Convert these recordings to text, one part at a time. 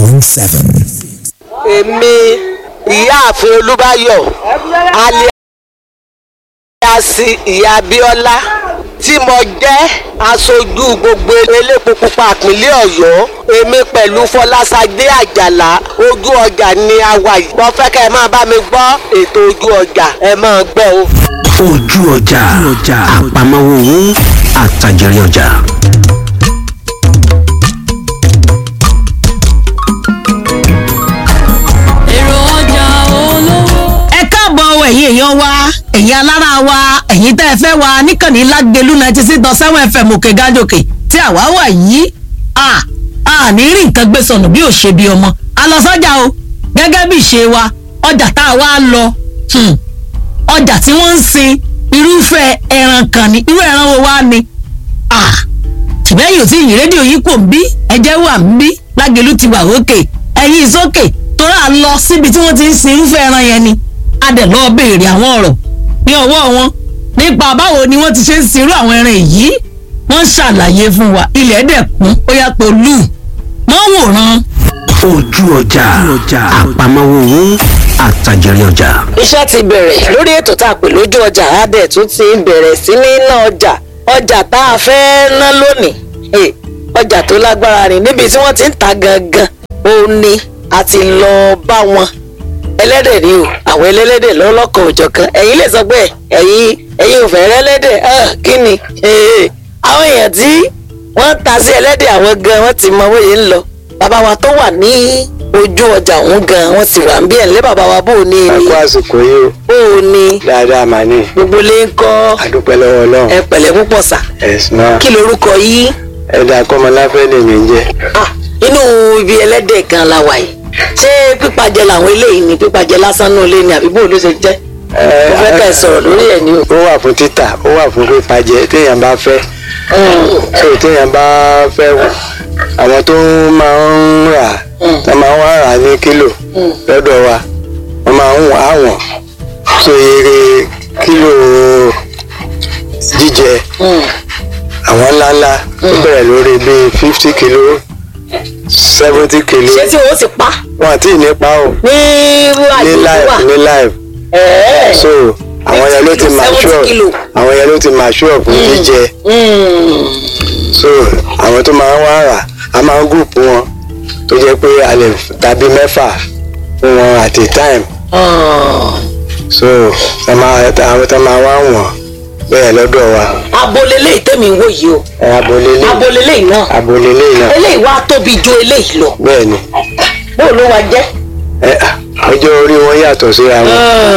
106.7. èmi ìyáàfin Olúbáyọ̀ aliasi ìyá Abíọ́lá tí mo jẹ́ aṣojú gbogbo elépo pupa ìpínlẹ̀ Ọ̀yọ́, èmi pẹ̀lú Fọláṣadé Àjàlá ojú ọjà ni a wà yìí. Mo fẹ́ kẹ́ ẹ máa bá mi gbọ́ ètò ojú ọjà, ẹ máa gbọ́ o. Ojú ọjà àpamọ́wọ́ owó àtàjẹrí ọjà. ẹ̀yin èèyàn wa, ẹ̀yin alára wa, ẹ̀yin tẹ́ ẹ fẹ́ wa níkànnì Lágelú 96.7 FM òkè gájòkè tí àwa wà yìí ní rí nǹkan gbé sọnù bí ò ṣe bí ọmọ. A lọ sọ́jà o, gẹ́gẹ́ bí ìṣe wa, ọjà tá a wá lọ ọjà tí wọ́n ń sin irúfẹ́ ẹran kan ni. Irú ẹran wo wá ni? Tìbẹ́yìn ò tí yìn rédíò yìí kò ń bí, ẹjẹ́ wà ń bí, Lágelú ti wà òkè, ẹ̀yin ìsókè tó rà lọ síbi tí wọ́n ti ń sin irúfẹ́ ẹran yẹn ni. A dẹ̀ lọ béèrè àwọn ọ̀rọ̀ ní ọwọ́ wọn nípa báwo ni wọ́n ti ṣe ń sirú àwọn ẹran yìí. Wọ́n ṣàlàyé fún wa, ilẹ̀ dẹ̀ kún ó yàtọ̀ lù mọ́ wòran. Ojú ọjà àpamọ́wọ́ owó àtàjẹrí ọjà. Iṣẹ́ ti bẹ̀rẹ̀ lórí ètò tá a pè lójú ọjà, a dẹ̀ tún ti bẹ̀rẹ̀ sí ní ná ọjà tá a fẹ́ ná lónìí. Ọjà tó lágbára ni níbi tí wọ́n ti ń ta gangan òun ni a ti lọ bá wọn. Ẹlẹ́dẹ̀ ni o, àwọn ẹlẹ́dẹ̀ lọ́lọ́kan òjọ̀kan. Ẹ̀yin lè sọ pé ẹ̀yin ò fẹ́ rẹ́lẹ́dẹ̀ kí ni? Àwọn èèyàn tí wọ́n ta sí ẹlẹ́dẹ̀ àwọn gan wọ́n ti mọ bóyá ń lọ. Bàbá wa tó wà ní ojú ọjà òun gan wọ́n ti wà ń bí ẹ̀ lé bàbá wa bó o ní. Àkó àsìkò yìí o. Bó o ní. Dáadáa mà ní. Gbogbo lè ń kọ́. Àdúpẹ́ lọ́wọ́ Ọlọ́run. Ẹ pẹ̀lẹ́ púpọ̀ sà. Ẹ̀sìn náà. Kí lorúkọ yìí? Ẹ̀dà Kọ́mọláfẹ́ lèmi ń jẹ́. Inú ibi ẹlẹ́dẹ̀ gan la wà yìí. Ṣé pípàjẹ làwọn eléyìí ni pípàjẹ lásán náà lé ní àbí bó ló ṣe jẹ́? Mo fẹ́ ká ẹ sọ̀rọ̀ lórí ẹ̀ ní o. Ó wà fún títà, ó wà fún pípàjẹ téèyàn bá fẹ́. Téèyàn bá fẹ́ àwọn tó máa ń rà tó máa ń wá rà ní kílò lọ́dọ̀ wa wọ́n máa ń wá wọ̀n so èrè kílò jíjẹ àwọn ńláńlá ó bẹ̀rẹ̀ lórí bíi 50 kìló 70 kìló. Ṣé tí o ti pa? Wọ́n àti nípa o. Ní live. So àwọn yẹn ló ti mature fún jíjẹ. So àwọn tó máa ń wá rà a máa ń group wọn tó jẹ́ pé a lè tàbí mẹ́fà fún wọn at a time. So àwọn tó máa wá wọ̀n bẹ́ẹ̀ lọ́dọ̀ wa. Abolélé ìtẹ́mi ń wò yìí o. Abolélé náà. Eléyìí wá tóbi ju eléyìí lọ. Bẹ́ẹ̀ni. Bó ló wá jẹ́? Ọjọ́ orí wọn yàtọ̀ síra wọn.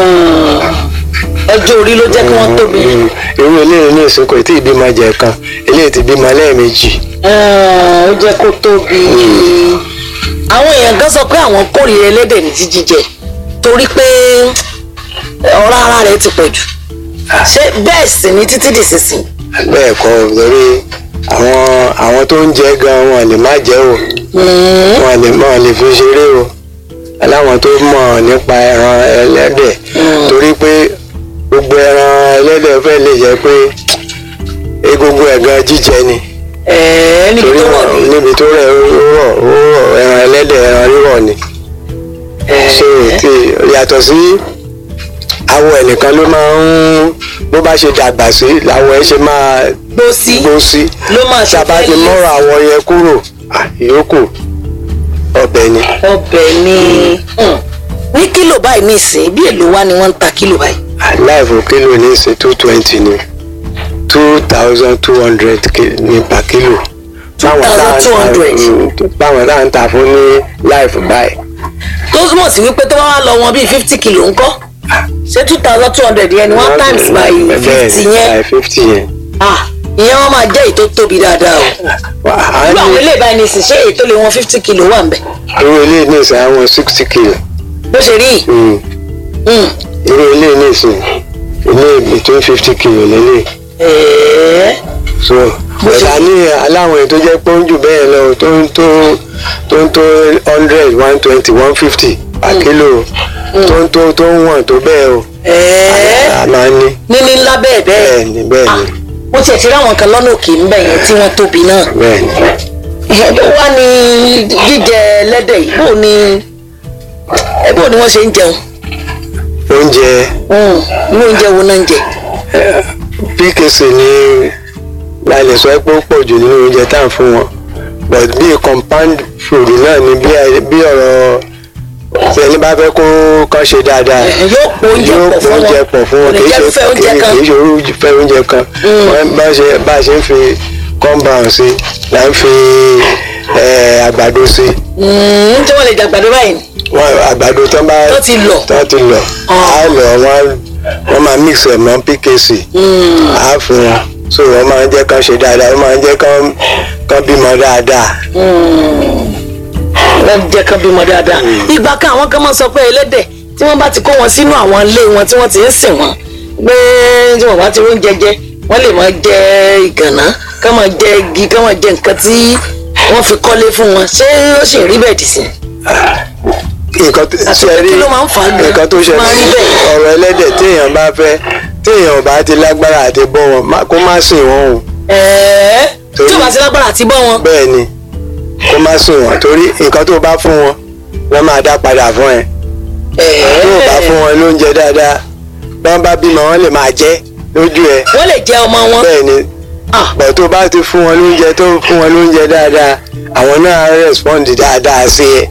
Ọjọ́ orí ló jẹ́ kí wọ́n tóbi. Irú eléyìí ní ìsìnkú tí ìbímọ jẹ kan, eléyìí ti bímọ lẹ́ẹ̀mejì. Ó jẹ́ kó tóbi. Àwọn èèyàn gan sọ pé àwọn kórìíra ẹlẹ́dẹ̀ ní jíjẹ torí pé ọ̀rá ara rẹ̀ ti pọ̀ jù. Ṣé bẹ́ẹ̀ sì ni títí di sísìn? Bẹ́ẹ̀ kọ́ lórí àwọn tó ń jẹ gan wọn lè má jẹ o. Wọn lè fi ṣeré o. Aláwọn tó mọ̀ nípa ẹran ẹlẹ́dẹ̀ torí pé gbogbo ẹran ẹlẹ́dẹ̀ fẹ́ lè jẹ́ pé egungun ẹ̀gan jíjẹ ni. Níbi tó rẹ̀ ó rọ̀ ẹran ẹlẹ́dẹ̀ ẹran rírọ̀ ni. So yàtọ̀ sí awọ ẹnìkan ló máa ń bó bá ṣe dàgbà sí làwọ̀ ẹ ṣe máa gbó sí sábà ti mọ́ra àwọ̀ yẹn kúrò ìyókù ọbẹ̀ ni. Ní kílò báyìí ní ìsìn bí èlò wá ni wọ́n ń ta kílò báyìí? Láìfò kílò ní ìsìn 220 ni 2,200 ní per kílò. 2,200. Báwọn náà ń ta fún ní láìfò báyìí. Tó túmọ̀ sí wípé tó bá wá lọ wọn bíi 50 kìlò ńkọ́? Ṣé 2,200 yẹn ni 1 times by 50 yẹn? 50 yẹn. Ìyẹn wọ́n máa jẹ́ èyí tó tóbi dáadáa o. Irú àwọn ilé ìbáyìí ní ìsìn ṣé èyí tó lè wọn 50 kìlò wà ń bẹ̀? Irú ilé ní ìsìn àwọn 60 kìlò. Bó ṣe rí? Irú ilé ní ìsìn ilé between 50 kìlò lélẹ̀. So ọ̀dà ní aláwọn èyí tó jẹ́ pé ó ń jù bẹ́ẹ̀ lọ tó ń tó 100, 120, 150 àkílò tó ń wọ̀n tó bẹ́ẹ̀ o. A máa ní. Níní ńlá bẹ́ẹ̀. Bẹ́ẹ̀ni. Mo tiẹ̀ ti rí àwọn kan lọ́nà òkè ń bẹ̀ yẹn tí wọ́n tóbi náà. Bẹ́ẹ̀ni. bó wá ní jíjẹ ẹlẹ́dẹ̀ yìí bó ni wọ́n ṣe ń jẹun. oúnjẹ. irú oúnjẹ wo náà ń jẹ. PKC ni la lè sọ pé ó pọ̀ jù nínú oúnjẹ tá à ń fún wọn but bí compound food náà ni bí ọ̀rọ̀ ẹni bá fẹ́ kó kán ṣe dáadáa yóò pọ̀ oúnjẹ pọ̀ fún wọn kì í ṣe orúfẹ́ oúnjẹ kan bá a ṣe ń fi compound sí là ń fi àgbàdo sí. tí wọ́n lè jẹ àgbàdo báyìí. àgbàdo tó ti lọ á lọ wọ́n máa mix ẹ̀ mọ́ PKC á fún wọn so wọ́n máa ń jẹ́ kán ṣe dáadáa wọ́n máa ń jẹ́ kán bímọ dáadáa. wọ́n jẹ́ kán bímọ dáadáa. ìgbà kan àwọn kan máa sọ pé ẹlẹ́dẹ̀ tí wọ́n bá ti kó wọn sínú àwọn ilé wọn tí wọ́n ti ń sìn wọn pé tí wọ́n bá ti róúnjẹ jẹ wọ́n lè máa jẹ ìgànná ká máa jẹ igi ká máa jẹ nǹkan tí wọ́n fi kọ́lé fún wọn ṣé ó sì rí bẹ́ẹ̀ dì sí. nǹkan tó ṣẹlẹ̀ ọ̀rọ̀ ẹlẹ́dẹ̀ téèyàn bá ti lágbára àti bọ́ wọn kó má sìn wọn o. tí o bá ti lágbára àti bọ́ wọn. bẹ́ẹ̀ ni kó má sìn wọn torí nǹkan tó bá fún wọn wọ́n máa dá padà fún ẹ. tó o bá fún wọn lóúnjẹ dáadáa wọ́n bá bímọ wọ́n lè máa jẹ lójú ẹ. wọ́n lè jẹ ọmọ wọn. bẹ́ẹ̀ ni bọ̀ tó bá ti fún wọn lóúnjẹ dáadáa àwọn náà respond dáadáa sí ẹ.